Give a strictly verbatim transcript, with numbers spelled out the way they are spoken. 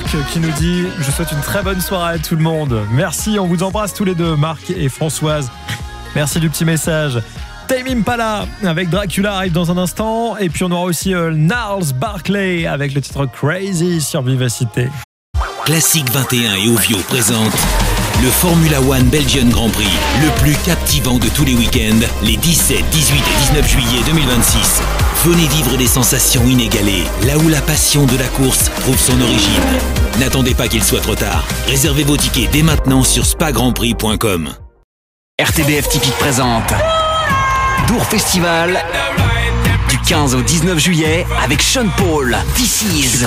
qui nous dit « Je souhaite une très bonne soirée à tout le monde. » Merci, on vous embrasse tous les deux, Marc et Françoise. Merci du petit message. Tame Impala avec Dracula arrive dans un instant. Et puis on aura aussi euh, Gnarls Barkley avec le titre Crazy sur Vivacité. Classique vingt et un et Ovio présente le Formula One Belgian Grand Prix, le plus captivant de tous les week-ends, les dix-sept, dix-huit et dix-neuf juillet deux mille vingt-six. Venez vivre des sensations inégalées, là où la passion de la course trouve son origine. N'attendez pas qu'il soit trop tard. Réservez vos tickets dès maintenant sur spa grand prix point com. R T B F Typique présente Dour Festival du quinze au dix-neuf juillet avec Sean Paul, This Is,